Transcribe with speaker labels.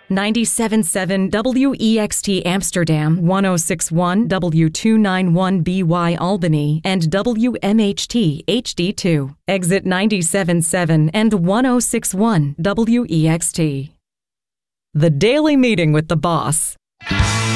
Speaker 1: 97.7 WEXT Amsterdam, 106.1 W291BY Albany, and WMHT HD2. Exit 97.7 and 106.1 WEXT. The Daily Meeting with the Boss.